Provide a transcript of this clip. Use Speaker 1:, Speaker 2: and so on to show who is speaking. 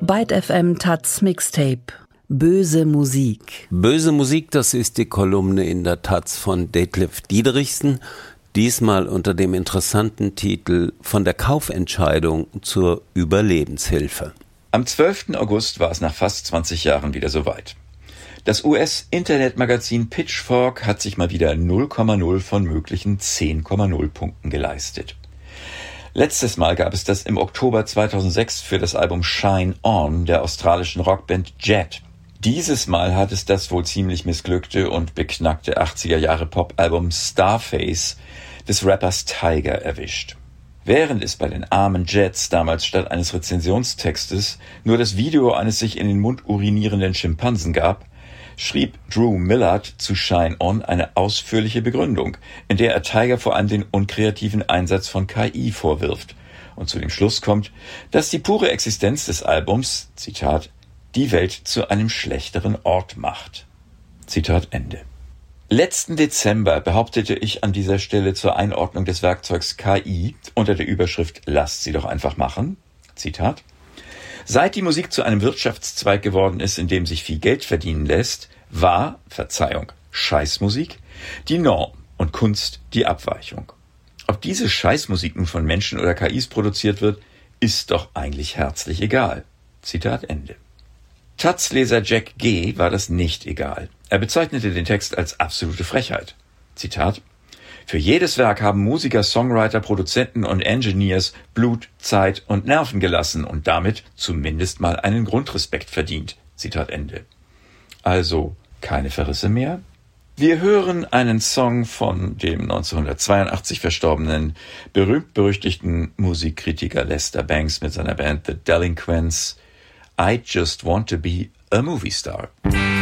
Speaker 1: Byte FM Taz Mixtape. Böse Musik.
Speaker 2: Böse Musik, das ist die Kolumne in der Taz von Detlef Diederichsen. Diesmal unter dem interessanten Titel Von der Kaufentscheidung zur Überlebenshilfe.
Speaker 3: Am 12. August war es nach fast 20 Jahren wieder soweit. Das US-Internetmagazin Pitchfork hat sich mal wieder 0,0 von möglichen 10,0 Punkten geleistet. Letztes Mal gab es das im Oktober 2006 für das Album Shine On der australischen Rockband Jet. Dieses Mal hat es das wohl ziemlich missglückte und beknackte 80er-Jahre-Pop-Album Starface des Rappers Tyga erwischt. Während es bei den armen Jets damals statt eines Rezensionstextes nur das Video eines sich in den Mund urinierenden Schimpansen gab, schrieb Drew Millard zu Shine On eine ausführliche Begründung, in der er Tyga vor allem den unkreativen Einsatz von KI vorwirft und zu dem Schluss kommt, dass die pure Existenz des Albums, Zitat, die Welt zu einem schlechteren Ort macht. Zitat Ende. Letzten Dezember behauptete ich an dieser Stelle zur Einordnung des Werkzeugs KI unter der Überschrift Lasst sie doch einfach machen, Zitat, seit die Musik zu einem Wirtschaftszweig geworden ist, in dem sich viel Geld verdienen lässt, war, Verzeihung, Scheißmusik die Norm und Kunst die Abweichung. Ob diese Scheißmusik nun von Menschen oder KIs produziert wird, ist doch eigentlich herzlich egal. Zitat Ende. Taz-Leser Jack G. war das nicht egal. Er bezeichnete den Text als absolute Frechheit. Zitat: Für jedes Werk haben Musiker, Songwriter, Produzenten und Engineers Blut, Zeit und Nerven gelassen und damit zumindest mal einen Grundrespekt verdient. Zitat Ende. Also keine Verrisse mehr? Wir hören einen Song von dem 1982 verstorbenen, berühmt-berüchtigten Musikkritiker Lester Bangs mit seiner Band The Delinquents. I Just Want to Be a Movie Star.